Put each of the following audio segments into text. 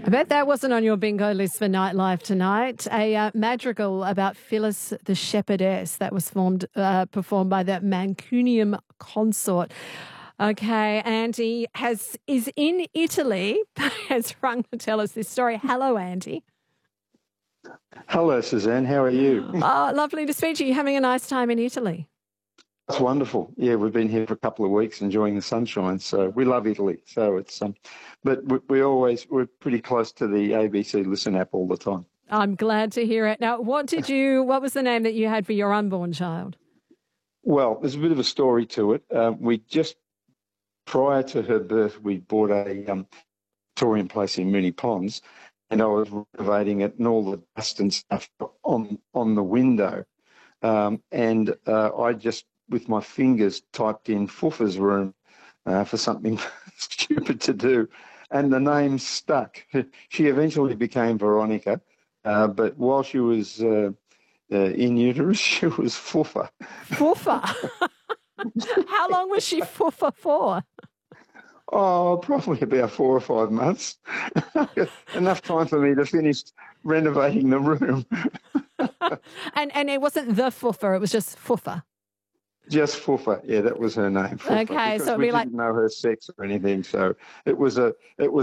I bet that wasn't on your bingo list for nightlife tonight. A madrigal about Phyllis the Shepherdess that was performed by the Mancunium Consort. Okay, Andy is in Italy, has rung to tell us this story. Hello, Andy. Hello, Suzanne. How are you? Oh, lovely to speak to you. Having a nice time in Italy. It's wonderful. Yeah, we've been here for a couple of weeks enjoying the sunshine. So we love Italy. So it's but we're pretty close to the ABC Listen app all the time. I'm glad to hear it. Now, what was the name that you had for your unborn child? Well, there's a bit of a story to it. We just prior to her birth, we bought a Victorian place in Moonee Ponds, and I was renovating it, and all the dust and stuff on the window, and I just with my fingers typed in Fuffa's room for something stupid to do, and the name stuck. She eventually became Veronica, but while she was in uterus, she was Fuffa. Fuffa? How long was she Fuffa for? Oh, probably about 4 or 5 months. Enough time for me to finish renovating the room. And it wasn't the Fuffa, it was just Fuffa. Just Fuffa, yeah, that was her name. Fuffa, okay, so we didn't know her sex or anything, so it was a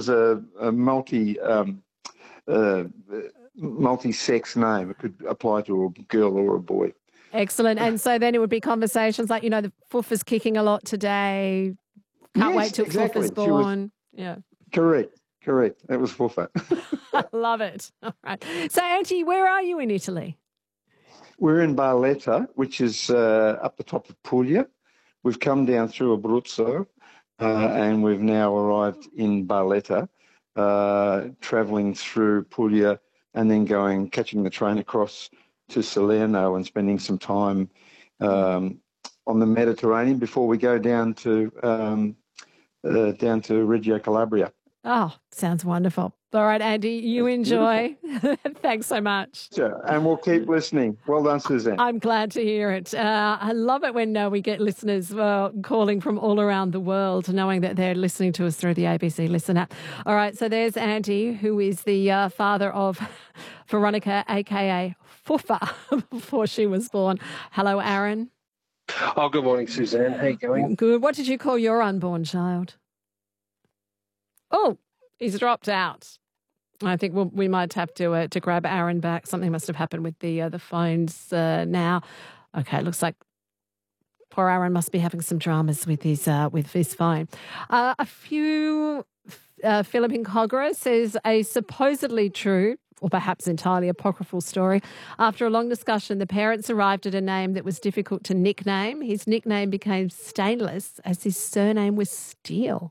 multi-sex name. It could apply to a girl or a boy. Excellent, and so then it would be conversations like, the Fuffa's kicking a lot today. Can't wait till Fuffa's born. Yeah, correct. That was Fuffa. I love it. All right. So, Auntie, where are you in Italy? We're in Barletta, which is up the top of Puglia. We've come down through Abruzzo, and we've now arrived in Barletta, travelling through Puglia and then catching the train across to Salerno and spending some time on the Mediterranean before we go down to Reggio Calabria. Oh, sounds wonderful. All right, Andy, you enjoy. Thanks so much. Sure, and we'll keep listening. Well done, Suzanne. I'm glad to hear it. I love it when we get listeners calling from all around the world, knowing that they're listening to us through the ABC Listen app. All right, so there's Andy, who is the father of Veronica, a.k.a. Fuffa, before she was born. Hello, Aaron. Oh, good morning, Suzanne. How you going? Good. What did you call your unborn child? Oh, he's dropped out. I think we might have to grab Aaron back. Something must have happened with the phones now. Okay, it looks like poor Aaron must be having some dramas with his phone. A few Philippine Cogra says a supposedly true, or perhaps entirely apocryphal story. After a long discussion, the parents arrived at a name that was difficult to nickname. His nickname became Stainless as his surname was Steel.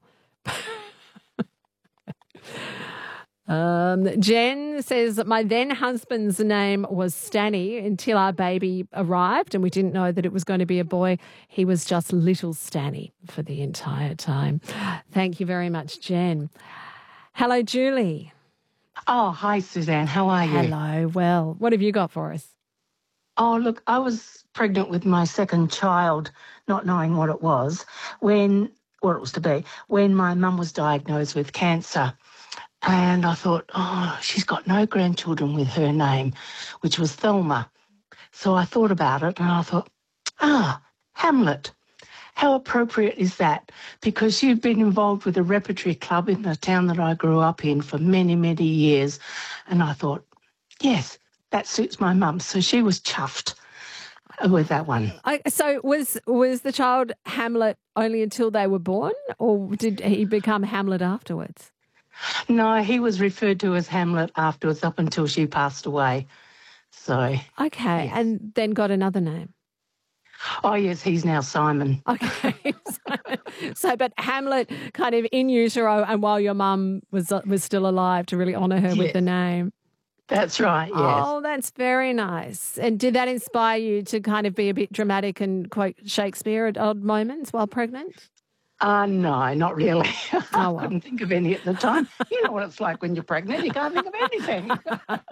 Jen says that my then husband's name was Stanny until our baby arrived and we didn't know that it was going to be a boy. He was just little Stanny for the entire time. Thank you very much, Jen. Hello, Julie. Oh, hi, Suzanne. How are you? Hello. Well, what have you got for us? Oh, look, I was pregnant with my second child, not knowing what it was, when my mum was diagnosed with cancer. And I thought, oh, she's got no grandchildren with her name, which was Thelma. So I thought about it and I thought, Hamlet. How appropriate is that? Because you've been involved with a repertory club in the town that I grew up in for many, many years. And I thought, yes, that suits my mum. So she was chuffed with that one. So was the child Hamlet only until they were born, or did he become Hamlet afterwards? No, he was referred to as Hamlet afterwards up until she passed away. So okay, yes. And then got another name. Oh, yes, he's now Simon. Okay. So, but Hamlet kind of in utero and while your mum was still alive to really honour her with the name. That's right, yes. Oh, that's very nice. And did that inspire you to kind of be a bit dramatic and quote Shakespeare at odd moments while pregnant? No, not really. I couldn't think of any at the time. You know what it's like when you're pregnant. You can't think of anything.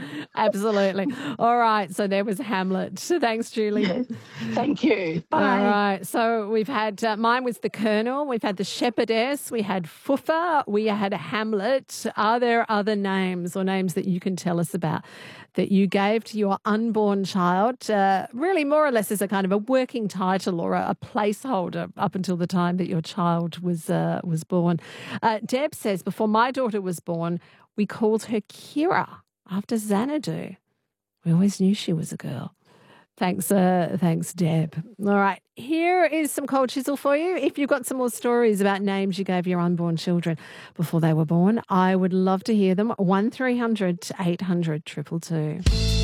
Absolutely. All right. So there was Hamlet. Thanks, Julie. Yes. Thank you. Bye. All right. So we've had, mine was the Colonel. We've had the Shepherdess. We had Fuffa. We had Hamlet. Are there other names or names that you can tell us about that you gave to your unborn child, really more or less as a kind of a working title or a placeholder up until the time that your child was born? Deb says, before my daughter was born, we called her Kira after Xanadu. We always knew she was a girl. Thanks, Deb. All right, here is some cold chisel for you. If you've got some more stories about names you gave your unborn children before they were born, I would love to hear them. 1300 800 222.